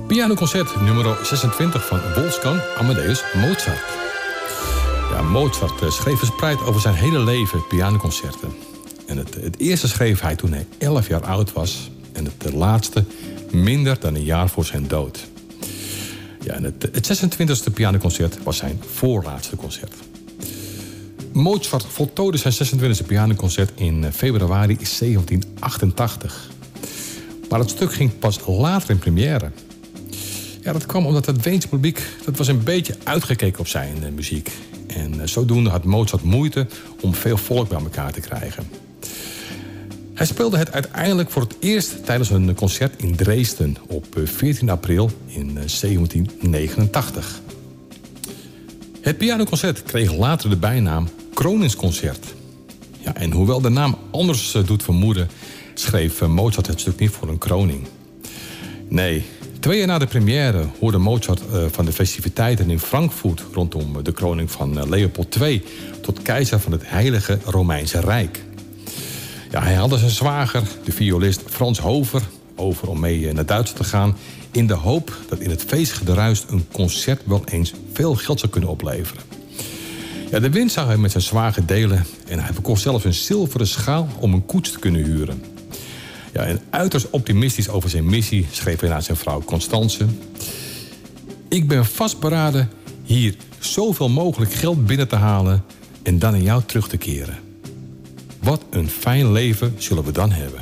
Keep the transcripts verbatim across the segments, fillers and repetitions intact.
Pianoconcert nummer zesentwintig van Wolfgang Amadeus Mozart. Ja, Mozart schreef verspreid over zijn hele leven pianoconcerten. En het, het eerste schreef hij toen hij elf jaar oud was. En het laatste minder dan een jaar voor zijn dood. Ja, en het, het zesentwintigste pianoconcert was zijn voorlaatste concert. Mozart voltooide zijn zesentwintigste pianoconcert in februari zeventien achtentachtig. Maar het stuk ging pas later in première. Ja, dat kwam omdat het Weense publiek dat was een beetje uitgekeken op zijn uh, muziek. En uh, zodoende had Mozart moeite om veel volk bij elkaar te krijgen. Hij speelde het uiteindelijk voor het eerst tijdens een concert in Dresden op uh, veertien april in uh, zeventien negenentachtig. Het pianoconcert kreeg later de bijnaam Kroningsconcert. Ja, en hoewel de naam anders uh, doet vermoeden, schreef uh, Mozart het stuk niet voor een kroning. Nee, twee jaar na de première hoorde Mozart uh, van de festiviteiten in Frankfurt rondom uh, de kroning van uh, Leopold de Tweede tot keizer van het Heilige Romeinse Rijk. Ja, hij had zijn zwager, de violist Frans Hover, over om mee uh, naar Duitsland te gaan, in de hoop dat in het feestgedruis een concert wel eens veel geld zou kunnen opleveren. Ja, de winst zou hij met zijn zwager delen en hij verkocht zelfs een zilveren schaal om een koets te kunnen huren. Ja, en uiterst optimistisch over zijn missie schreef hij naar zijn vrouw Constance: ik ben vastberaden hier zoveel mogelijk geld binnen te halen en dan naar jou terug te keren. Wat een fijn leven zullen we dan hebben.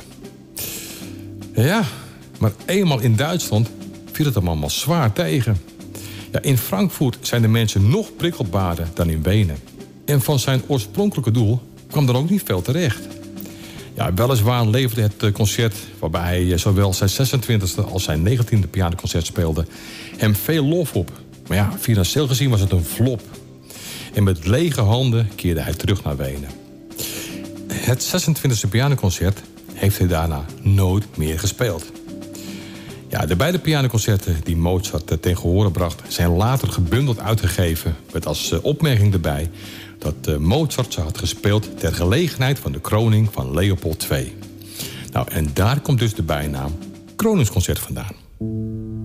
Ja, maar eenmaal in Duitsland viel het hem allemaal zwaar tegen. Ja, in Frankfurt zijn de mensen nog prikkelbaarder dan in Wenen. En van zijn oorspronkelijke doel kwam er ook niet veel terecht. Ja, weliswaar leverde het concert, waarbij hij zowel zijn zesentwintigste als zijn negentiende pianoconcert speelde, hem veel lof op. Maar ja, financieel gezien was het een flop. En met lege handen keerde hij terug naar Wenen. Het zesentwintigste pianoconcert heeft hij daarna nooit meer gespeeld. Ja, de beide pianoconcerten die Mozart ten gehore bracht zijn later gebundeld uitgegeven, met als opmerking erbij dat Mozart ze had gespeeld ter gelegenheid van de kroning van Leopold de Tweede. Nou, en daar komt dus de bijnaam Kroningsconcert vandaan.